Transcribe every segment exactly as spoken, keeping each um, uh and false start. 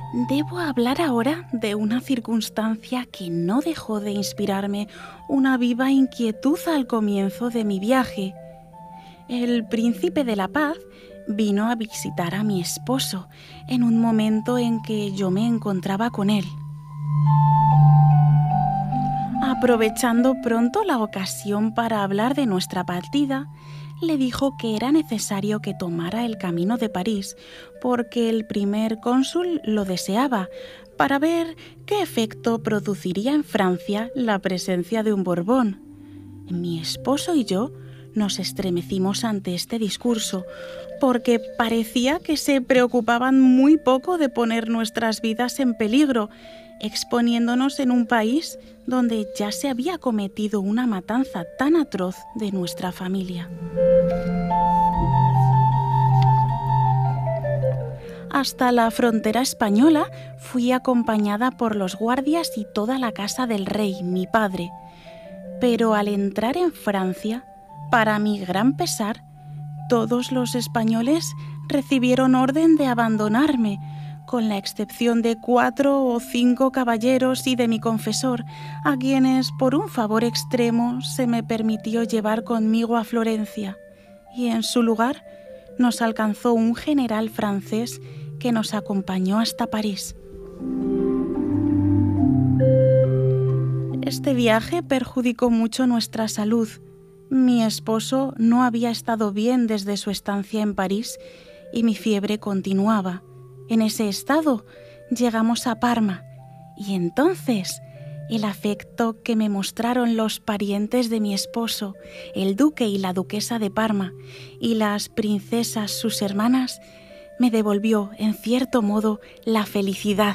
Debo hablar ahora de una circunstancia que no dejó de inspirarme una viva inquietud al comienzo de mi viaje. El príncipe de la paz vino a visitar a mi esposo en un momento en que yo me encontraba con él. Aprovechando pronto la ocasión para hablar de nuestra partida, le dijo que era necesario que tomara el camino de París porque el primer cónsul lo deseaba para ver qué efecto produciría en Francia la presencia de un Borbón. Mi esposo y yo nos estremecimos ante este discurso porque parecía que se preocupaban muy poco de poner nuestras vidas en peligro, exponiéndonos en un país donde ya se había cometido una matanza tan atroz de nuestra familia. Hasta la frontera española fui acompañada por los guardias y toda la casa del rey, mi padre. Pero al entrar en Francia, para mi gran pesar, todos los españoles recibieron orden de abandonarme, con la excepción de cuatro o cinco caballeros y de mi confesor, a quienes, por un favor extremo, se me permitió llevar conmigo a Florencia, y en su lugar nos alcanzó un general francés que nos acompañó hasta París. Este viaje perjudicó mucho nuestra salud. Mi esposo no había estado bien desde su estancia en París y mi fiebre continuaba. En ese estado llegamos a Parma y entonces el afecto que me mostraron los parientes de mi esposo, el duque y la duquesa de Parma, y las princesas sus hermanas, me devolvió en cierto modo la felicidad.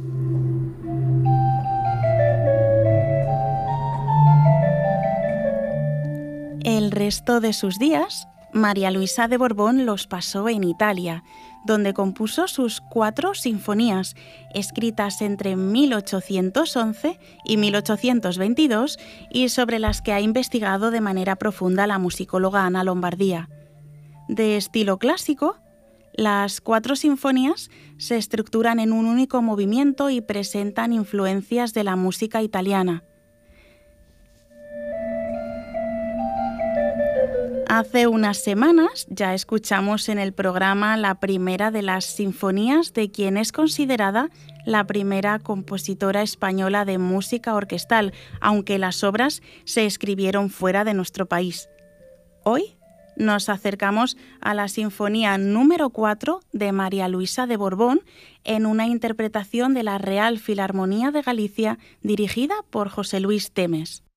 El resto de sus días, María Luisa de Borbón los pasó en Italia, donde compuso sus cuatro sinfonías, escritas entre mil ochocientos once y mil ochocientos veintidós y sobre las que ha investigado de manera profunda la musicóloga Ana Lombardía. De estilo clásico, las cuatro sinfonías se estructuran en un único movimiento y presentan influencias de la música italiana. Hace unas semanas ya escuchamos en el programa la primera de las sinfonías de quien es considerada la primera compositora española de música orquestal, aunque las obras se escribieron fuera de nuestro país. Hoy nos acercamos a la sinfonía número cuatro de María Luisa de Borbón en una interpretación de la Real Filarmonía de Galicia dirigida por José Luis Temes.